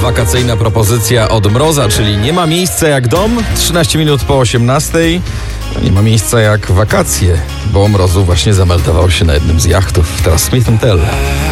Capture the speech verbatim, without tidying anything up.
wakacyjna propozycja od Mroza, czyli nie ma miejsca jak dom, trzynaście minut po osiemnastej. No nie ma miejsca jak wakacje, bo Mrozu właśnie zameldował się na jednym z jachtów w Transmitem Tel.